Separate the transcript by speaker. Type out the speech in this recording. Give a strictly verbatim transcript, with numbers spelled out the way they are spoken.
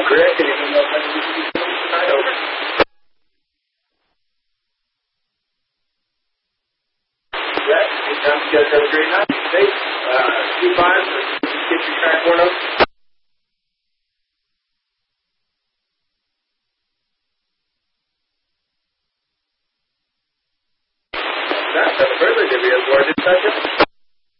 Speaker 1: Rick, anything else I can do for you tonight? Over. Jack, anytime. You guys have a great night. Safe. Uh, two five. Get your track one up. That's a privilege to be aboard this session.